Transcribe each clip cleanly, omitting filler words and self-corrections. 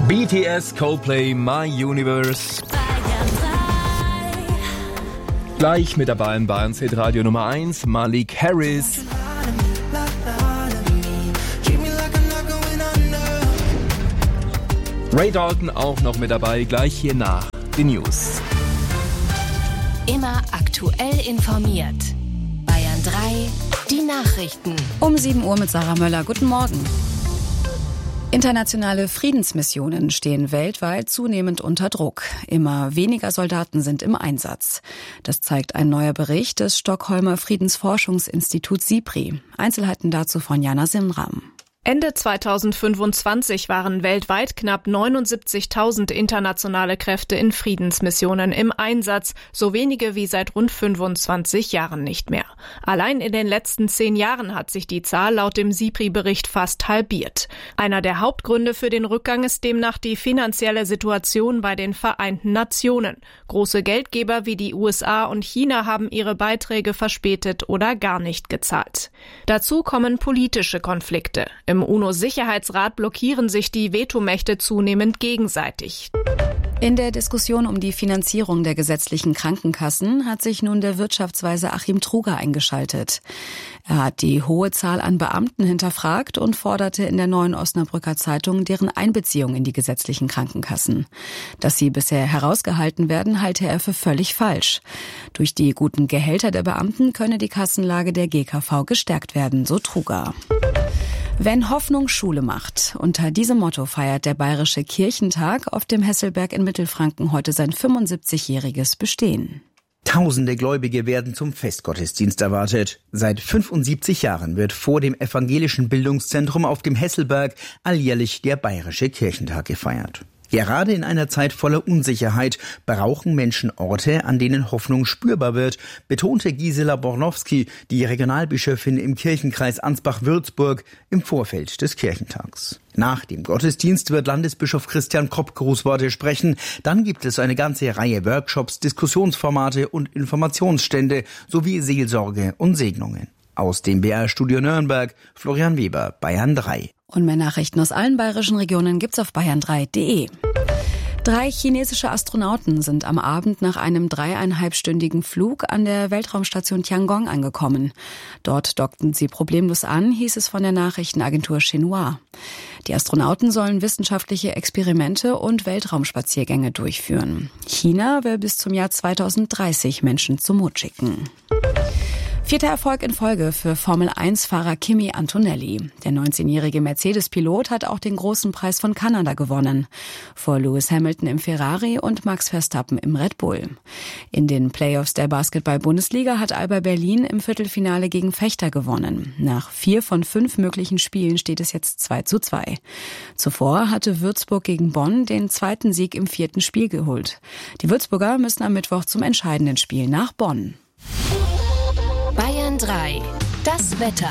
BTS, Coldplay, My Universe. Gleich mit dabei in Bayerns Hitradio Nummer 1, Malik Harris. Ray Dalton auch noch mit dabei, gleich hier nach den News. Immer aktuell informiert. Bayern 3, die Nachrichten. Um 7 Uhr mit Sarah Möller. Guten Morgen. Internationale Friedensmissionen stehen weltweit zunehmend unter Druck. Immer weniger Soldaten sind im Einsatz. Das zeigt ein neuer Bericht des Stockholmer Friedensforschungsinstituts SIPRI. Einzelheiten dazu von Jana Simram. Ende 2025 waren weltweit knapp 79.000 internationale Kräfte in Friedensmissionen im Einsatz, so wenige wie seit rund 25 Jahren nicht mehr. Allein in den letzten 10 Jahren hat sich die Zahl laut dem SIPRI-Bericht fast halbiert. Einer der Hauptgründe für den Rückgang ist demnach die finanzielle Situation bei den Vereinten Nationen. Große Geldgeber wie die USA und China haben ihre Beiträge verspätet oder gar nicht gezahlt. Dazu kommen politische Konflikte. Im UNO-Sicherheitsrat blockieren sich die Vetomächte zunehmend gegenseitig. In der Diskussion um die Finanzierung der gesetzlichen Krankenkassen hat sich nun der Wirtschaftsweise Achim Truger eingeschaltet. Er hat die hohe Zahl an Beamten hinterfragt und forderte in der Neuen Osnabrücker Zeitung deren Einbeziehung in die gesetzlichen Krankenkassen. Dass sie bisher herausgehalten werden, halte er für völlig falsch. Durch die guten Gehälter der Beamten könne die Kassenlage der GKV gestärkt werden, so Truger. Wenn Hoffnung Schule macht. Unter diesem Motto feiert der Bayerische Kirchentag auf dem Hesselberg in Mittelfranken heute sein 75-jähriges Bestehen. Tausende Gläubige werden zum Festgottesdienst erwartet. Seit 75 Jahren wird vor dem evangelischen Bildungszentrum auf dem Hesselberg alljährlich der Bayerische Kirchentag gefeiert. Gerade in einer Zeit voller Unsicherheit brauchen Menschen Orte, an denen Hoffnung spürbar wird, betonte Gisela Bornowski, die Regionalbischöfin im Kirchenkreis Ansbach-Würzburg, im Vorfeld des Kirchentags. Nach dem Gottesdienst wird Landesbischof Christian Kopp Grußworte sprechen. Dann gibt es eine ganze Reihe Workshops, Diskussionsformate und Informationsstände sowie Seelsorge und Segnungen. Aus dem BR-Studio Nürnberg, Florian Weber, Bayern 3. Und mehr Nachrichten aus allen bayerischen Regionen gibt's auf bayern3.de. 3 chinesische Astronauten sind am Abend nach einem 3,5-stündigen Flug an der Weltraumstation Tiangong angekommen. Dort dockten sie problemlos an, hieß es von der Nachrichtenagentur Xinhua. Die Astronauten sollen wissenschaftliche Experimente und Weltraumspaziergänge durchführen. China will bis zum Jahr 2030 Menschen zum Mond schicken. 4. Erfolg in Folge für Formel-1-Fahrer Kimi Antonelli. Der 19-jährige Mercedes-Pilot hat auch den großen Preis von Kanada gewonnen. Vor Lewis Hamilton im Ferrari und Max Verstappen im Red Bull. In den Playoffs der Basketball-Bundesliga hat Alba Berlin im Viertelfinale gegen Vechta gewonnen. Nach 4 von 5 möglichen Spielen steht es jetzt 2:2. Zuvor hatte Würzburg gegen Bonn den 2. Sieg im 4. Spiel geholt. Die Würzburger müssen am Mittwoch zum entscheidenden Spiel nach Bonn. Bayern 3, das Wetter.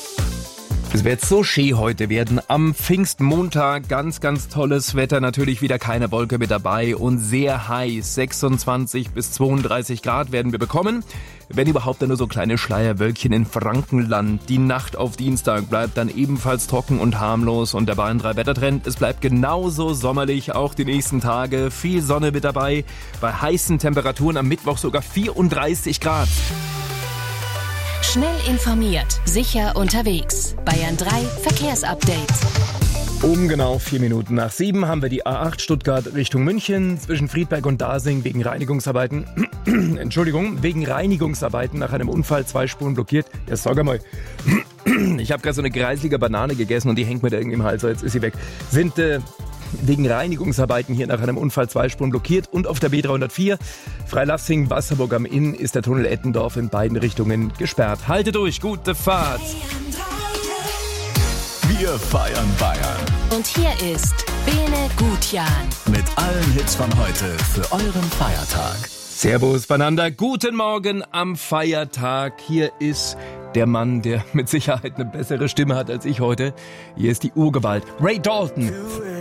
Es wird so schön heute werden. Am Pfingstmontag ganz, ganz tolles Wetter. Natürlich wieder keine Wolke mit dabei und sehr heiß. 26 bis 32 Grad werden wir bekommen. Wenn überhaupt dann nur so kleine Schleierwölkchen in Frankenland. Die Nacht auf Dienstag bleibt dann ebenfalls trocken und harmlos. Und der Bayern 3 Wettertrend, es bleibt genauso sommerlich auch die nächsten Tage. Viel Sonne mit dabei. Bei heißen Temperaturen am Mittwoch sogar 34 Grad. Schnell informiert, sicher unterwegs. Bayern 3 Verkehrsupdate. Um genau 4 Minuten nach 7 haben wir die A8 Stuttgart Richtung München zwischen Friedberg und Dasing wegen Reinigungsarbeiten. wegen Reinigungsarbeiten nach einem Unfall 2 Spuren blockiert. Ja, sag mal. Ich habe gerade so eine kreiselige Banane gegessen und die hängt mir da irgendwie im Hals. Jetzt ist sie weg. Sind wegen Reinigungsarbeiten hier nach einem Unfall 2 Spuren blockiert und auf der B304 Freilassing, Wasserburg am Inn ist der Tunnel Ettendorf in beiden Richtungen gesperrt. Halte durch, gute Fahrt! Wir feiern Bayern. Und hier ist Bene Gutjan. Mit allen Hits von heute für euren Feiertag. Servus beieinander, guten Morgen am Feiertag. Hier ist der Mann, der mit Sicherheit eine bessere Stimme hat als ich heute. Hier ist die Urgewalt, Ray Dalton.